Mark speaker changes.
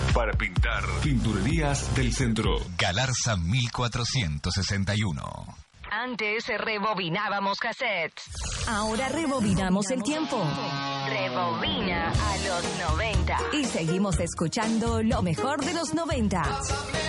Speaker 1: para pintar. Pinturerías del Centro.
Speaker 2: Galarza 1461.
Speaker 3: Antes rebobinábamos cassettes.
Speaker 4: Ahora rebobinamos el tiempo.
Speaker 3: Rebobina a los 90.
Speaker 4: Y seguimos escuchando lo mejor de los 90.